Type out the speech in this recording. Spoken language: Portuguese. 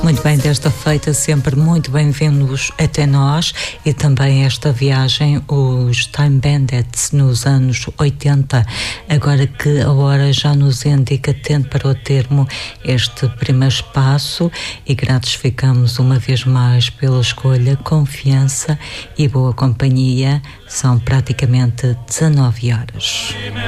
Muito bem, desta feita, sempre muito bem-vindos até nós e também esta viagem, os Time Bandits nos anos 80, agora que a hora já nos indica, tendo para o termo este primeiro espaço e gratos ficamos uma vez mais pela escolha, confiança e boa companhia, são praticamente 19 horas.